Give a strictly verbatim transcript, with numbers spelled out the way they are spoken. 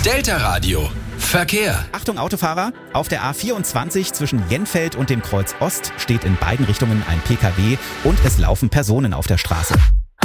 Delta Radio. Verkehr. Achtung Autofahrer, auf der A vierundzwanzig zwischen Jenfeld und dem Kreuz Ost steht in beiden Richtungen ein P K W und es laufen Personen auf der Straße.